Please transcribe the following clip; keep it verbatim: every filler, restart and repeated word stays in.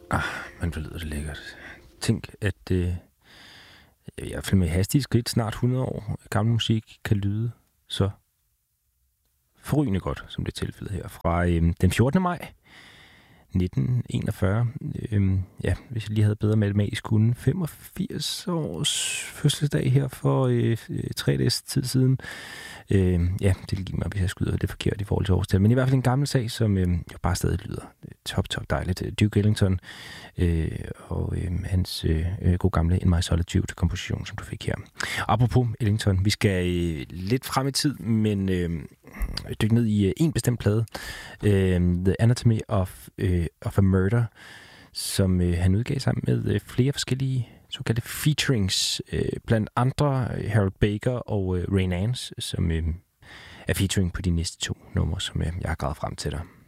Ah, men hvor lyder det lækkert. Tænk, at øh, i hvert fald med hastige skridt, snart hundrede år gammel musik, kan lyde så forrygende godt, som det er tilfældet her. Fra øh, den fjortende maj nitten enogfyrre. Øh, ja, hvis jeg lige havde bedre matematisk kunde. femogfirs års fødselsdag her for øh, tre dages tid siden. Øh, ja, det vil give mig, hvis jeg skyder det forkert i forhold til årstal. Men i hvert fald en gammel sag, som øh, jo bare stadig lyder top, top dejligt. Duke Ellington øh, og øh, hans øh, gode gamle In My Solitude-komposition, som du fik her. Apropos Ellington, vi skal øh, lidt frem i tid, men øh, dykke ned i øh, en bestemt plade. Øh, The Anatomy of, øh, of a Murder, som øh, han udgav sammen med øh, flere forskellige såkaldte featurings, øh, blandt andre Harold Baker og øh, Ray Nance, som øh, er featuring på de næste to numre, som øh, jeg har gravet frem til dig.